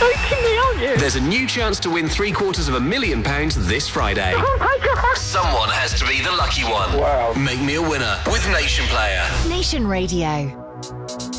joking me, aren't you? There's a new chance to win £750,000 this Friday. Oh my God. Someone has to be the lucky one. Wow. Make me a winner with Nation Player. Nation Radio.